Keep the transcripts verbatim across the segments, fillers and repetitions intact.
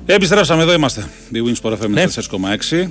Επιστρέψαμε, εδώ είμαστε. Η Winsport εφ εμ τέσσερα κόμμα έξι.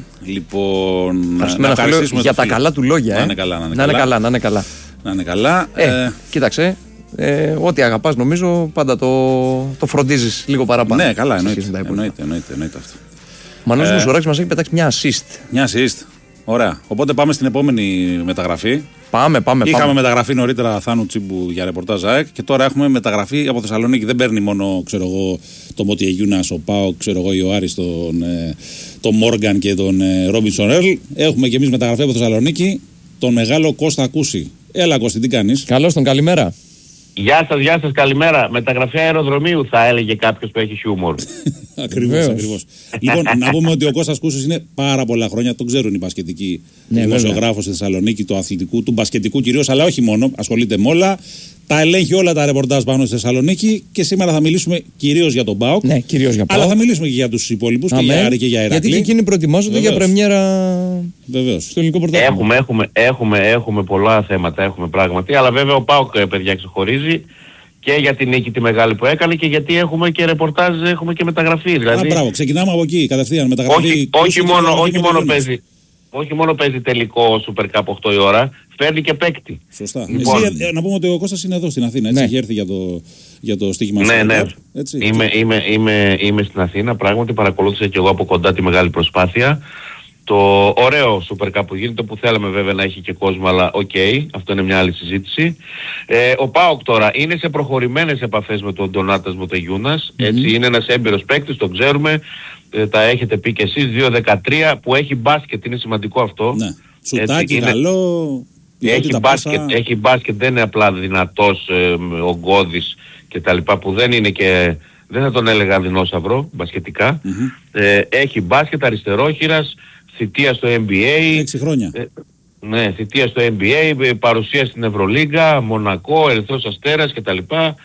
Λοιπόν, να ευχαριστήσουμε για τα καλά του λόγια. Να είναι καλά, να είναι να είναι καλά. Να είναι καλά. Να είναι καλά. Ε, ε, κοίταξε. Ε, ό,τι αγαπάς νομίζω πάντα το, το φροντίζεις λίγο παραπάνω. Ναι, καλά, εννοείται. Εννοείται, εννοείται, εννοείται αυτό. Μανώλης ε, Μουσουράκης μας έχει πετάξει μια assist. Μια assist. Ωραία. Οπότε πάμε στην επόμενη μεταγραφή. Πάμε, πάμε. Είχαμε πάμε. μεταγραφή νωρίτερα Θάνου Τσίμπου για ρεπορτάζ ΑΕΚ και τώρα έχουμε μεταγραφή από Θεσσαλονίκη. Δεν παίρνει μόνο, ξέρω εγώ, το Μοτιεγιούνας, ο Πάο, ξέρω εγώ, ο Άρης, τον, ε, τον Μόργαν και τον ε, Ρόμπινσον Ερλ. Έχουμε και εμείς μεταγραφή από Θεσσαλονίκη, τον μεγάλο Κώστα Ακούση. Έλα, Κώστη, τι κάνεις? Καλώς τον, καλημέρα. Γεια σας, γεια σας, καλημέρα. Μεταγραφή αεροδρομίου θα έλεγε κάποιος που έχει χιούμορ. Ακριβώς, ακριβώς. Λοιπόν, να πούμε ότι ο Κώστας Κούσος είναι πάρα πολλά χρόνια, τον ξέρουν οι μπασκετικοί ναι, δημοσιογράφος στη Θεσσαλονίκη, του αθλητικού, του μπασκετικού κυρίως, αλλά όχι μόνο, ασχολείται με όλα. Τα ελέγχει όλα τα ρεπορτάζ πάνω στη Θεσσαλονίκη και σήμερα θα μιλήσουμε κυρίως για τον ΠΑΟΚ. Ναι, κυρίως για ΠΑΟΚ. Αλλά θα μιλήσουμε και για τους υπόλοιπους, και για Άρη και για Ηράκλη. Γιατί και εκείνοι προετοιμάζονται για πρεμιέρα. Βεβαίως. Στο ελληνικό πρωτάθλημα. Έχουμε, έχουμε, έχουμε, έχουμε πολλά θέματα, έχουμε πράγματι. Αλλά βέβαια ο ΠΑΟΚ, παιδιά, ξεχωρίζει. Και για την νίκη τη μεγάλη που έκανε και γιατί έχουμε και ρεπορτάζ, έχουμε και μεταγραφή. Δηλαδή... Α, μπράβο, ξεκινάμε από εκεί, κατευθείαν μεταγραφή. Όχι, όχι, μόνο, όχι, μόνο παίζει, όχι μόνο παίζει τελικό Super Cup οκτώ η ώρα, φέρνει και παίκτη. Σωστά. Λοιπόν, Εσύ, να πούμε ότι ο Κώστας είναι εδώ στην Αθήνα, έτσι, ναι. Έχει έρθει για το, για το στοίχημα. Ναι, ναι. Έτσι. Είμαι, είμαι, είμαι, είμαι στην Αθήνα, πράγματι παρακολούθησα και εγώ από κοντά τη μεγάλη προσπάθεια. Το ωραίο Super Cup που γίνεται, που θέλαμε βέβαια να έχει και κόσμο, αλλά οκ, okay, αυτό είναι μια άλλη συζήτηση. Ε, ο ΠΑΟΚ τώρα είναι σε προχωρημένες επαφές με τον Ντονάτας Μοτεγιούνας, mm-hmm. έτσι, είναι ένας έμπειρος παίκτης, τον ξέρουμε, ε, τα έχετε πει και εσείς, δύο δεκατρία, που έχει μπάσκετ, είναι σημαντικό αυτό. Ναι. Σουτάκι, είναι, καλό, έχει μπάσκετ, έχει μπάσκετ, δεν είναι απλά δυνατός, ε, ογκώδης και τα λοιπά, που δεν είναι και, δεν θα τον έλεγα δεινόσαυρο, μπασκετικά. Mm-hmm. Ε, έχει μπάσκετ, αριστερόχειρας, θητεία στο N B A. Έξι χρόνια. Ε, ναι, θητεία στο N B A, παρουσία στην Ευρωλίγκα, Μονακό, Ερυθρός Αστέρας κτλ.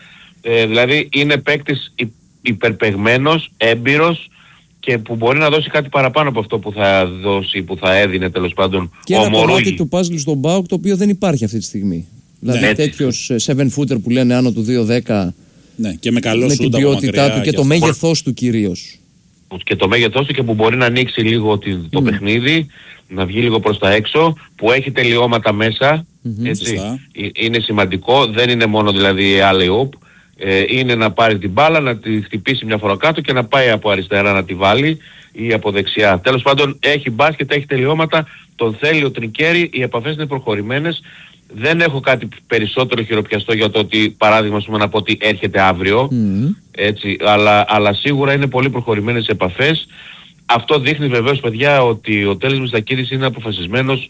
Ε, δηλαδή είναι παίκτης υ, υπερπεγμένος, έμπειρος και που μπορεί να δώσει κάτι παραπάνω από αυτό που θα δώσει, που θα έδινε τέλος πάντων και ο ένα Μωρούγη. κομμάτι του puzzle στον ΠΑΟΚ το οποίο δεν υπάρχει αυτή τη στιγμή. Δηλαδή ναι, τέτοιος seven footer που λένε άνω του δύο δέκα, ναι, και με, καλό με την ποιότητά του και, και το μέγεθός του κυρίως. Και το μέγεθός του και που μπορεί να ανοίξει λίγο το mm. παιχνίδι, να βγει λίγο προς τα έξω, που έχει τελειώματα μέσα, mm-hmm. έτσι. Ε, είναι σημαντικό, δεν είναι μόνο δηλαδή alley-oop, ε, είναι να πάρει την μπάλα, να τη χτυπήσει μια φορά κάτω και να πάει από αριστερά να τη βάλει ή από δεξιά. Τέλος πάντων έχει μπάσκετ, έχει τελειώματα, τον θέλει ο Τρικέρι, οι επαφές είναι προχωρημένες. Δεν έχω κάτι περισσότερο χειροπιαστό για το ότι, παράδειγμα, ας πούμε, να πω ότι έρχεται αύριο, mm. έτσι, αλλά, αλλά σίγουρα είναι πολύ προχωρημένες επαφές. Αυτό δείχνει βεβαίως, παιδιά, ότι ο Τέλης Μιστακίδης είναι αποφασισμένος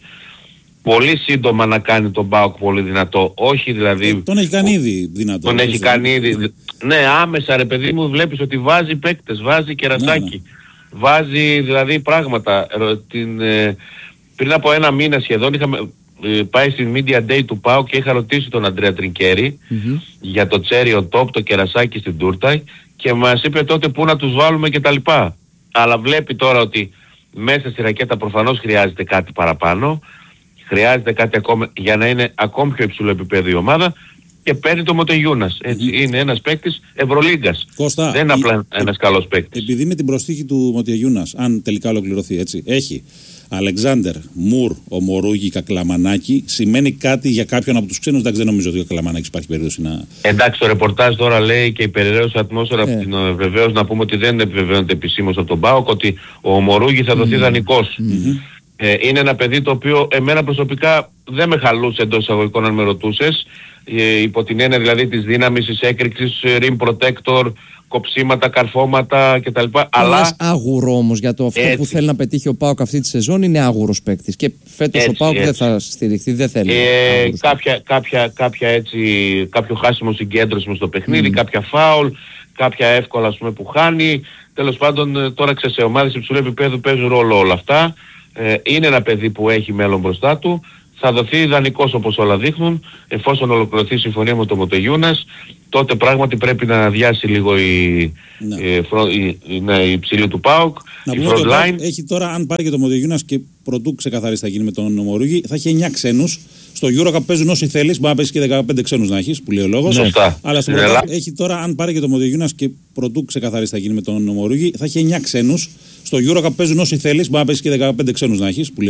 πολύ σύντομα να κάνει τον ΠΑΟΚ πολύ δυνατό. Όχι δηλαδή... Ε, τον έχει κάνει ήδη δυνατό. Τον έχει κάνει ήδη... Ναι, άμεσα ρε παιδί μου, βλέπεις ότι βάζει παίκτες, βάζει κερασάκι, ναι, ναι. βάζει δηλαδή πράγματα. Την, ε, πριν από ένα μήνα σχεδόν είχαμε... πάει στην Media Day του ΠΑΟ και είχα ρωτήσει τον Αντρέα Τρικέρι mm-hmm. για το cherry on top, το κερασάκι στην τούρτα και μας είπε τότε πού να τους βάλουμε και τα λοιπά. Αλλά βλέπει τώρα ότι μέσα στη ρακέτα προφανώς χρειάζεται κάτι παραπάνω, χρειάζεται κάτι ακόμα για να είναι ακόμη πιο υψηλό επίπεδο η ομάδα και παίρνει το Μοτεγιούνας. Έτσι, mm-hmm. είναι ένας παίκτης Ευρωλίγκας. Κώστα, δεν είναι απλά ε, ένας καλός παίκτης. Επειδή με την προσθήκη του Μοτεγιούνας, αν τελικά ολοκληρωθεί έτσι, έχει Αλεξάνδερ, Μουρ, ο Μωρούγη, Κακλαμανάκη, σημαίνει κάτι για κάποιον από τους ξένους? Εντάξει, δεν νομίζω ότι ο Κακλαμανάκης υπάρχει περίπτωση να... Εντάξει, το ρεπορτάζ τώρα λέει και η περιραίωση ατμόσφαιρα yeah. βεβαίως να πούμε ότι δεν επιβεβαιώνεται επισήμως από τον ΠΑΟΚ ότι ο Μωρούγη θα δοθεί mm. δανεικός. Mm-hmm. Ε, είναι ένα παιδί το οποίο εμένα προσωπικά δεν με χαλούσε εντός εισαγωγικών αν με ρωτούσες. Ε, υπό την έννοια δηλαδή της δύναμης, της έκρηξης, rim protector, κοψίματα, καρφώματα κτλ. Αλλά ένας άγουρο όμως για το αυτό έτσι. Που θέλει να πετύχει ο ΠΑΟΚ αυτή τη σεζόν είναι άγουρος παίκτης και φέτος έτσι, ο ΠΑΟΚ δεν θα στηριχθεί, δεν θέλει. Ε, κάποια, κάποια, κάποια έτσι, κάποιο χάσιμο συγκέντρωση στο παιχνίδι, mm. κάποια φάουλ, κάποια εύκολα ας πούμε, που χάνει. Τέλος πάντων τώρα ξέρεις σε ομάδες υψηλού επίπεδου παίζουν ρόλο όλα αυτά. Ε, είναι ένα παιδί που έχει μέλλον μπροστά του. Θα δοθεί ιδανικός όπως όλα δείχνουν. Εφόσον ολοκληρωθεί η συμφωνία με τον Μοτεγιούνας, τότε πράγματι πρέπει να αδειάσει λίγο η, ναι. η, η, η, ναι, η ψηλή του ΠΑΟΚ. Να η πούμε ότι line. Έχει τώρα, αν πάρει και τον Μοτεγιούνας και πρωτού ξεκαθαρίσει θα γίνει με τον Μωρούγη, θα έχει εννιά ξένους Στο EuroCup παίζουν όσοι θέλεις, μπορεί να παίζει και δεκαπέντε ξένους να έχεις, που λέει ο λόγος. Σωστά. Αλλά στο πρωτάθλημα έχει τώρα, αν πάρει και το Μοντεγιούνας και πρωτού ξεκαθαρίσει θα γίνει με τον Μορούγι, θα έχει εννιά ξένους. Στο EuroCup παίζουν όσοι θέλεις, μπορεί να παίζει και δεκαπέντε ξένους να έχεις, που λέει